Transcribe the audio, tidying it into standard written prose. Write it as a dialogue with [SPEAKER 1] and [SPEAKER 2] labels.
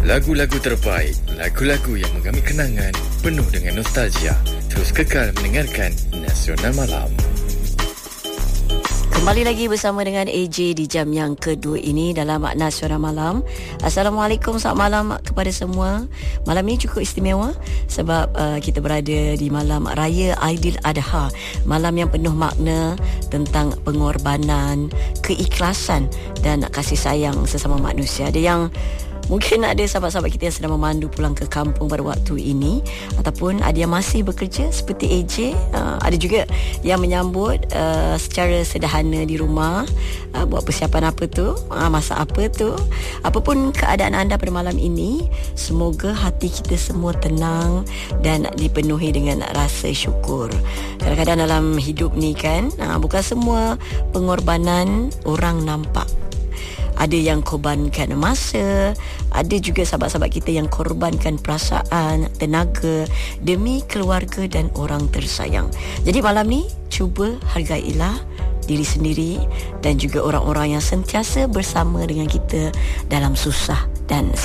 [SPEAKER 1] Lagu-lagu terbaik, lagu-lagu yang menggamit kenangan, penuh dengan nostalgia. Terus kekal mendengarkan Nasional Malam.
[SPEAKER 2] Kembali lagi bersama dengan AJ di jam yang kedua ini dalam Nasional Malam. Assalamualaikum, selamat malam kepada semua. Malam ini cukup istimewa sebab kita berada di malam Raya Aidiladha. Malam yang penuh makna tentang pengorbanan, keikhlasan dan kasih sayang sesama manusia. Ada yang mungkin ada sahabat-sahabat kita yang sedang memandu pulang ke kampung pada waktu ini, ataupun ada yang masih bekerja seperti AJ. Ada juga yang menyambut secara sederhana di rumah, buat persiapan apa tu, masak apa tu. Apapun keadaan anda pada malam ini, semoga hati kita semua tenang dan dipenuhi dengan rasa syukur. Kadang-kadang dalam hidup ni kan, bukan semua pengorbanan orang nampak. Ada yang korbankan masa, ada juga sahabat-sahabat kita yang korbankan perasaan, tenaga demi keluarga dan orang tersayang. Jadi malam ni cuba hargailah diri sendiri dan juga orang-orang yang sentiasa bersama dengan kita dalam susah dan